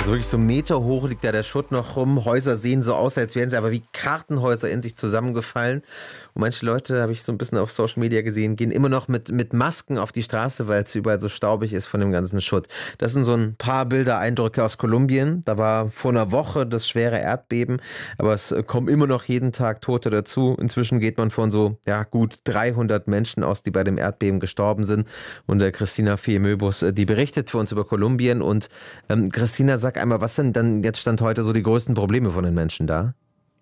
Also wirklich so Meter hoch liegt da der Schutt noch rum. Häuser sehen so aus, als wären sie aber wie Kartenhäuser in sich zusammengefallen. Und manche Leute, habe ich so ein bisschen auf Social Media gesehen, gehen immer noch mit Masken auf die Straße, weil es überall so staubig ist von dem ganzen Schutt. Das sind so ein paar Bilder, Eindrücke aus Kolumbien. Da war vor einer Woche das schwere Erdbeben, aber es kommen immer noch jeden Tag Tote dazu. Inzwischen geht man von so gut 300 Menschen aus, die bei dem Erdbeben gestorben sind. Und Christina Fehé-Möbus, die berichtet für uns über Kolumbien. Und Christina, sag einmal, was sind dann jetzt Stand heute so die größten Probleme von den Menschen da?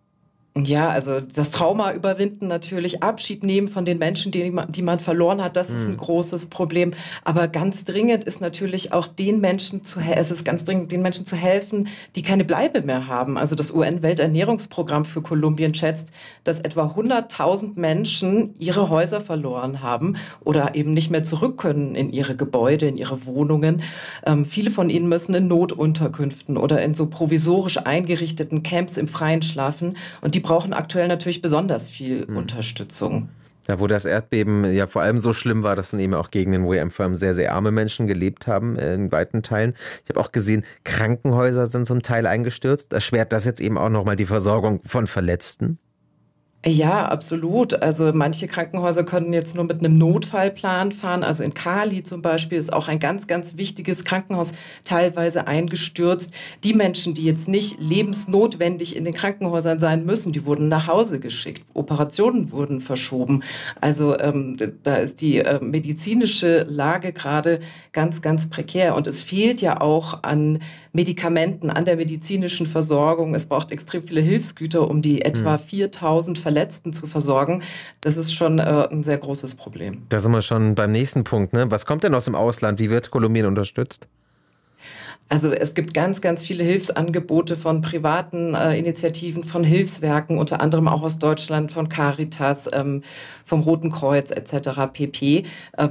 Ja, also das Trauma überwinden natürlich, Abschied nehmen von den Menschen, die man verloren hat, das ist ein großes Problem. Aber ganz dringend ist natürlich auch es ist ganz dringend, den Menschen zu helfen, die keine Bleibe mehr haben. Also das UN-Welternährungsprogramm für Kolumbien schätzt, dass etwa 100.000 Menschen ihre Häuser verloren haben oder eben nicht mehr zurück können in ihre Gebäude, in ihre Wohnungen. Viele von ihnen müssen in Notunterkünften oder in so provisorisch eingerichteten Camps im Freien schlafen. Und die brauchen aktuell natürlich besonders viel Unterstützung. Da, wo das Erdbeben ja vor allem so schlimm war, das sind eben auch Gegenden, wo ja vor allem sehr, sehr arme Menschen gelebt haben, in weiten Teilen. Ich habe auch gesehen, Krankenhäuser sind zum Teil eingestürzt. Erschwert das jetzt eben auch nochmal die Versorgung von Verletzten? Ja, absolut. Also manche Krankenhäuser können jetzt nur mit einem Notfallplan fahren. Also in Cali zum Beispiel ist auch ein ganz, ganz wichtiges Krankenhaus teilweise eingestürzt. Die Menschen, die jetzt nicht lebensnotwendig in den Krankenhäusern sein müssen, die wurden nach Hause geschickt. Operationen wurden verschoben. Also da ist die medizinische Lage gerade ganz, ganz prekär. Und es fehlt ja auch an Medikamenten, an der medizinischen Versorgung. Es braucht extrem viele Hilfsgüter, um die etwa 4.000 Verletzten zu versorgen. Das ist schon ein sehr großes Problem. Da sind wir schon beim nächsten Punkt, ne? Was kommt denn aus dem Ausland? Wie wird Kolumbien unterstützt? Also es gibt ganz, ganz viele Hilfsangebote von privaten Initiativen, von Hilfswerken, unter anderem auch aus Deutschland, von Caritas, vom Roten Kreuz etc. pp.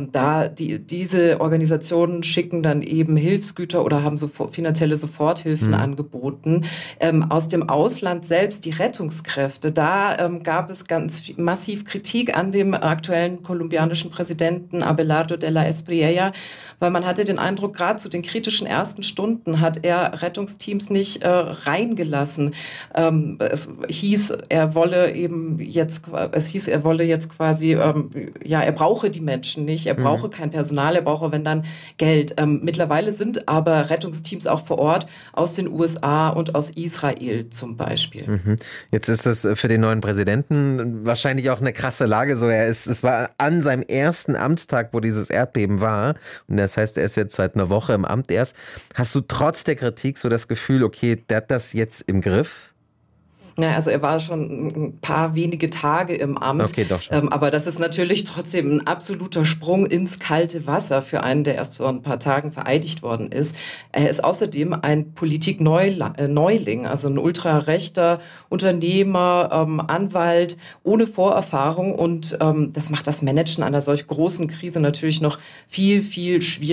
Diese Organisationen schicken dann eben Hilfsgüter oder haben finanzielle Soforthilfen angeboten. Aus dem Ausland selbst, die Rettungskräfte, da gab es ganz massiv Kritik an dem aktuellen kolumbianischen Präsidenten Abelardo de la Espriella, weil man hatte den Eindruck, gerade zu den kritischen ersten Stunden hat er Rettungsteams nicht reingelassen. Es hieß, er wolle jetzt quasi, er brauche die Menschen nicht, er brauche kein Personal, er brauche, wenn dann, Geld. Mittlerweile sind aber Rettungsteams auch vor Ort aus den USA und aus Israel zum Beispiel. Jetzt ist es für den neuen Präsidenten wahrscheinlich auch eine krasse Lage. Es war an seinem ersten Amtstag, wo dieses Erdbeben war. Und das heißt, er ist jetzt seit einer Woche im Amt erst. Hast du trotz der Kritik so das Gefühl, okay, der hat das jetzt im Griff? Ja, also er war schon ein paar wenige Tage im Amt. Okay, doch schon. Aber das ist natürlich trotzdem ein absoluter Sprung ins kalte Wasser für einen, der erst vor ein paar Tagen vereidigt worden ist. Er ist außerdem ein Politikneuling, also ein ultrarechter Unternehmer, Anwalt ohne Vorerfahrung. Und das macht das Managen einer solch großen Krise natürlich noch viel, viel schwieriger.